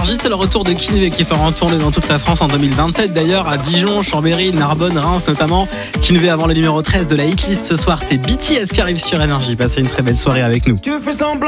Énergie, c'est le retour de Kinvey qui fera en tournée dans toute la France en 2027. D'ailleurs, à Dijon, Chambéry, Narbonne, Reims notamment. Kinvey avant le numéro 13 de la hitlist ce soir, c'est BTS qui arrive sur Énergie. Passez une très belle soirée avec nous. Tu fais semblant.